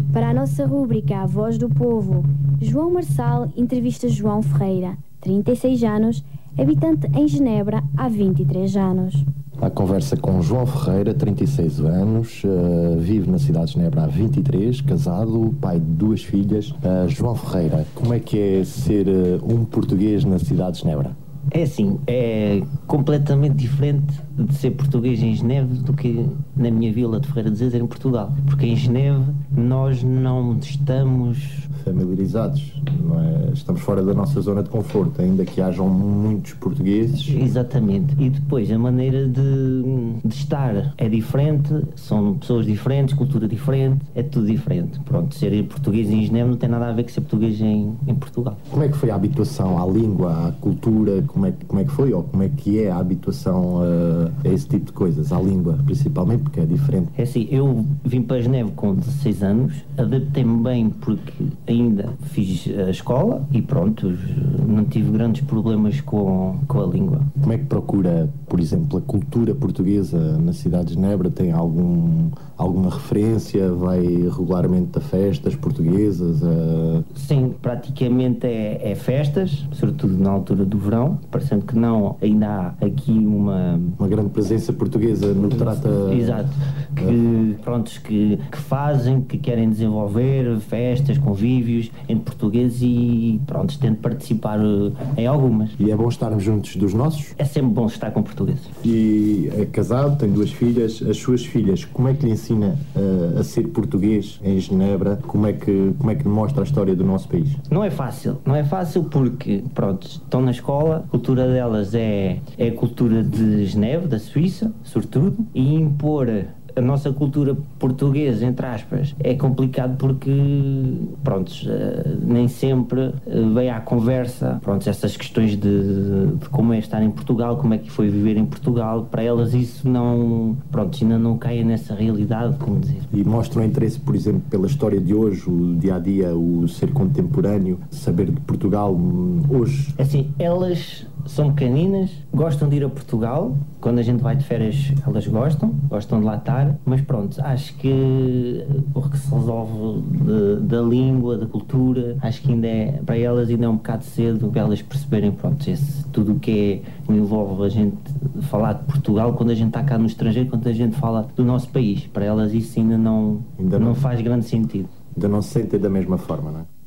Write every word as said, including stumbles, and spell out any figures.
Para a nossa rúbrica A Voz do Povo, João Marçal entrevista João Ferreira, trinta e seis anos, habitante em Genebra há vinte e três anos. A conversa com João Ferreira, trinta e seis anos, uh, vive na cidade de Genebra há vinte e três, casado, pai de duas filhas. Uh, João Ferreira, como é que é ser uh, um português na cidade de Genebra? É assim, é completamente diferente de ser português em Genebra do que na minha vila de Ferreira de Azevedo, em Portugal. Porque em Genebra nós não estamos familiarizados, não é? Estamos fora da nossa zona de conforto, ainda que hajam muitos portugueses. Exatamente. E depois a maneira de, de estar é diferente, são pessoas diferentes, cultura diferente, é tudo diferente. Pronto, ser português em Genebra não tem nada a ver com ser português em, em Portugal. Como é que foi a habituação à língua, à cultura, como é, como é que foi, ou como é que é a habituação a, a esse tipo de coisas, à língua, principalmente, porque é diferente? É assim, eu vim para Genebra com dezasseis anos, adaptei-me bem porque ainda fiz a escola e pronto, não tive grandes problemas com, com a língua. Como é que procura, por exemplo, a cultura portuguesa na cidade de Genebra? Tem algum, alguma referência? Vai regularmente a festas portuguesas? A... Sim, praticamente é, é festas, sobretudo na altura do verão, parecendo que não, ainda há aqui uma... Uma grande presença portuguesa no que trata... Exato, que, prontos, que, que fazem, que querem desenvolver festas, convívios entre portugueses e pronto, tento participar em algumas. E é bom estarmos juntos dos nossos? É sempre bom estar com portugueses. E é casado, tem duas filhas. As suas filhas, como é que lhe ensina uh, a ser português em Genebra? Como é que, como é que lhe mostra a história do nosso país? Não é fácil, não é fácil porque, pronto, estão na escola, a cultura delas é, é a cultura de Genebra, da Suíça, sobretudo, e impor a nossa cultura portuguesa, entre aspas, é complicado porque, pronto, nem sempre vem à conversa, pronto, essas questões de, de como é estar em Portugal, como é que foi viver em Portugal. Para elas isso não, pronto, ainda não cai nessa realidade, como dizer. E mostram interesse, por exemplo, pela história de hoje, o dia-a-dia, o ser contemporâneo, saber de Portugal hoje? Assim, elas são pequeninas, gostam de ir a Portugal, quando a gente vai de férias elas gostam, gostam de lá estar, mas pronto, acho que o que se resolve de, da língua, da cultura, acho que ainda é, para elas ainda é um bocado cedo para elas perceberem, pronto, esse, tudo o que é, envolve a gente falar de Portugal, quando a gente está cá no estrangeiro, quando a gente fala do nosso país, para elas isso ainda não, ainda não, não faz grande sentido. Ainda não se sentem da mesma forma, não é?